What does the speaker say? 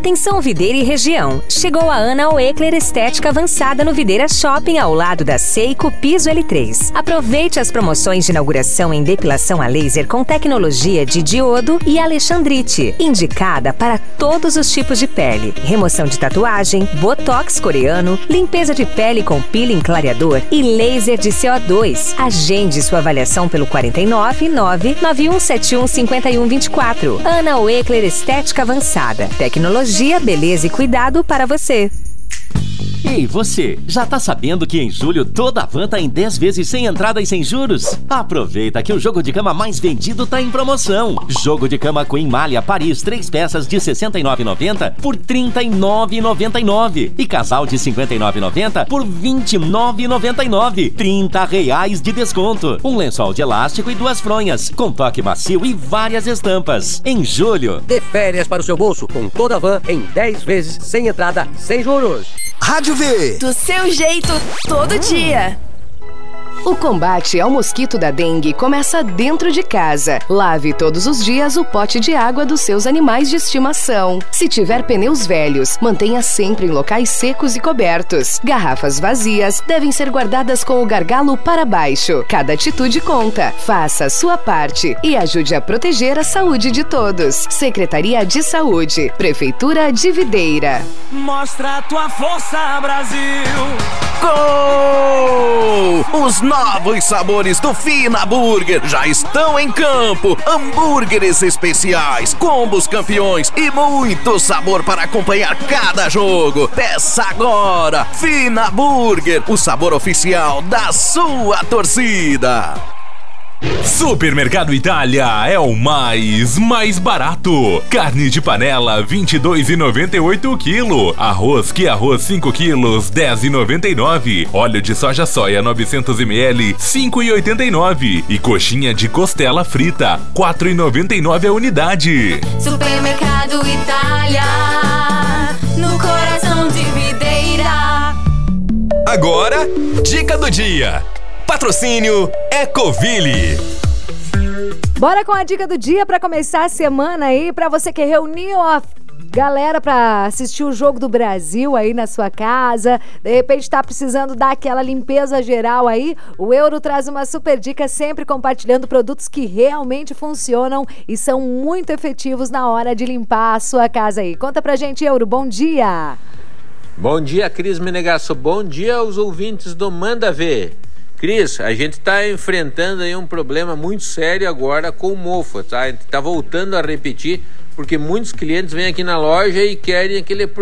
Atenção Videira e região, chegou a Ana Oekler Estética Avançada no Videira Shopping ao lado da Seiko Piso L3. Aproveite as promoções de inauguração em depilação a laser com tecnologia de diodo e alexandrite, indicada para todos os tipos de pele. Remoção de tatuagem, botox coreano, limpeza de pele com peeling clareador e laser de CO2. Agende sua avaliação pelo 499-9171-5124. Ana Oekler Estética Avançada. Tecnologia, beleza e cuidado para você. Ei, você, já tá sabendo que em julho toda a van tá em 10 vezes sem entrada e sem juros? Aproveita que o jogo de cama mais vendido tá em promoção. Jogo de cama Queen Malha Paris, 3 peças de R$ 69,90 por R$ 39,99. E casal de R$ 59,90 por R$ 29,99. R$30 de desconto. Um lençol de elástico e 2 fronhas, com toque macio e várias estampas. Em julho, dê férias para o seu bolso com toda a van em 10 vezes sem entrada, sem juros. Rádio V. Do seu jeito, todo dia. O combate ao mosquito da dengue começa dentro de casa. Lave todos os dias o pote de água dos seus animais de estimação. Se tiver pneus velhos, mantenha sempre em locais secos e cobertos. Garrafas vazias devem ser guardadas com o gargalo para baixo. Cada atitude conta. Faça a sua parte e ajude a proteger a saúde de todos. Secretaria de Saúde, Prefeitura de Videira. Mostra a tua força, Brasil! Gol! Os novos sabores do Fina Burger já estão em campo. Hambúrgueres especiais, combos campeões e muito sabor para acompanhar cada jogo. Peça agora! Fina Burger, o sabor oficial da sua torcida. Supermercado Itália é o mais barato. Carne de panela, R$ 22,98 o quilo. Arroz 5 quilos, R$ 10,99. Óleo de soja 900 ml, R$ 5,89. E coxinha de costela frita, R$ 4,99 a unidade. Supermercado Itália, no coração de Videira. Agora, dica do dia. Patrocínio Ecoville. Bora com a dica do dia para começar a semana aí, para você que reuniu a galera para assistir o Jogo do Brasil aí na sua casa, de repente tá precisando dar aquela limpeza geral aí, o Euro traz uma super dica, sempre compartilhando produtos que realmente funcionam e são muito efetivos na hora de limpar a sua casa aí. Conta pra gente, Euro, bom dia! Bom dia, Cris Menegasso, bom dia aos ouvintes do Manda Ver. Cris, a gente está enfrentando aí um problema muito sério agora com o mofo, tá? A gente está voltando a repetir, porque muitos clientes vêm aqui na loja e querem aquele